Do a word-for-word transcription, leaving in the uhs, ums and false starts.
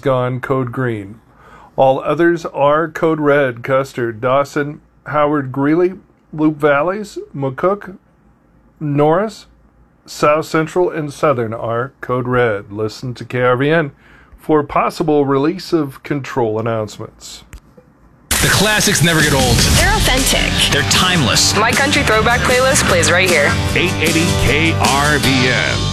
gone code green. All others are code red. Custer, Dawson, Howard, Greeley, Loop Valleys, McCook, Norris, South Central, and Southern are code red. Listen to K R V N for possible release of control announcements. The classics never get old. They're authentic. They're timeless. My Country Throwback playlist plays right here. eight eighty K R V N.